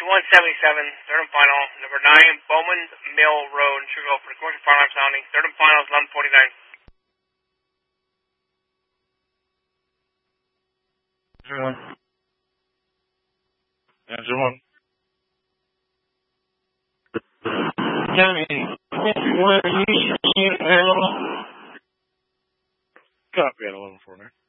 177, third and final, number 9, Bowman's Mill Road, Sugarloaf for the commercial fire alarm sounding. Third and final is 11:49. 01. Yeah, 01. Copy at 11:49.